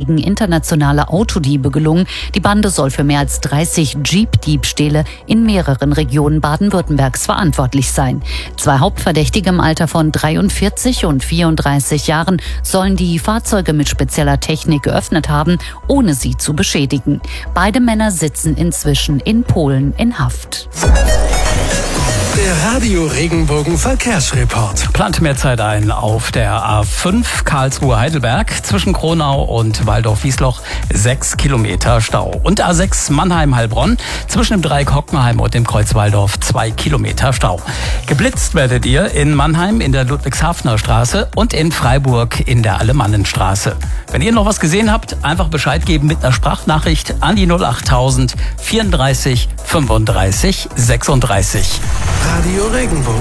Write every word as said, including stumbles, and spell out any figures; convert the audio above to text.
gegen internationale Autodiebe gelungen. Die Bande soll für mehr als dreißig Jeep-Diebstähle in mehreren Regionen Baden-Württembergs verantwortlich sein. Zwei Hauptverdächtige im Alter von dreiundvierzig und vierunddreißig Jahren sollen die Fahrzeuge mit spezieller Technik geöffnet haben, ohne sie zu beschädigen. Beide Männer sitzen inzwischen in Polen in Haft. Der Radio Regenbogen Verkehrsreport. Plant mehr Zeit ein auf der A fünf Karlsruhe-Heidelberg zwischen Kronau und Waldorf-Wiesloch sechs Kilometer Stau. Und A sechs Mannheim-Heilbronn zwischen dem Dreieck Hockenheim und dem Kreuz Waldorf zwei Kilometer Stau. Geblitzt werdet ihr in Mannheim in der Ludwigshafener Straße und in Freiburg in der Alemannenstraße. Wenn ihr noch was gesehen habt, einfach Bescheid geben mit einer Sprachnachricht an die null achttausend vierunddreißig fünfunddreißig sechsunddreißig. Radio Regenbogen.